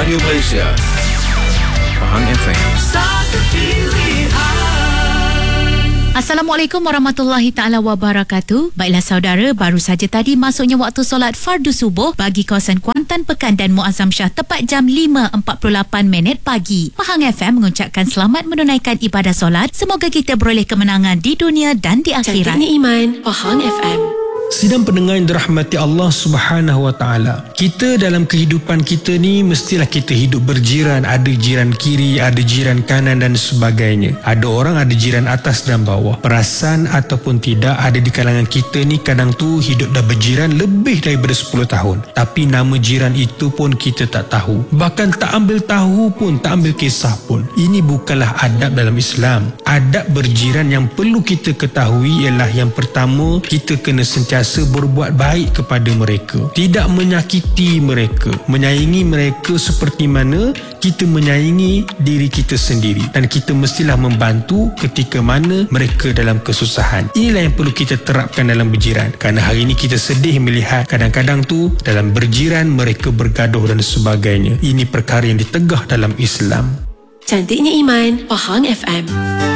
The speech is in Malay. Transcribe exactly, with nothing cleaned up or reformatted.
Radio Malaysia, Pahang F M. Satu pilihan. Assalamualaikum warahmatullahi taala wabarakatuh. Baiklah saudara, baru saja tadi masuknya waktu solat fardu subuh bagi kawasan Kuantan, Pekan dan Muazzam Shah tepat jam lima empat puluh lapan minit pagi. Pahang F M mengucapkan selamat menunaikan ibadah solat. Semoga kita beroleh kemenangan di dunia dan di akhirat. Cantiknya iman, Pahang F M. Sidang pendengar yang dirahmati Allah Subhanahu Wa Taala. Kita dalam kehidupan kita ni mestilah kita hidup berjiran, ada jiran kiri, ada jiran kanan dan sebagainya. Ada orang ada jiran atas dan bawah. Perasan ataupun tidak, ada di kalangan kita ni kadang tu hidup dah berjiran lebih daripada sepuluh tahun. Tapi nama jiran itu pun kita tak tahu. Bahkan tak ambil tahu pun, tak ambil kisah pun. Ini bukanlah adab dalam Islam. Adab berjiran yang perlu kita ketahui ialah yang pertama, kita kena sentiasa berbuat baik kepada mereka, tidak menyakiti mereka, menyayangi mereka seperti mana kita menyayangi diri kita sendiri, dan kita mestilah membantu ketika mana mereka dalam kesusahan. Inilah yang perlu kita terapkan dalam berjiran, kerana hari ini kita sedih melihat kadang-kadang tu dalam berjiran mereka bergaduh dan sebagainya. Ini perkara yang ditegah dalam Islam. Cantiknya iman, Pahang F M.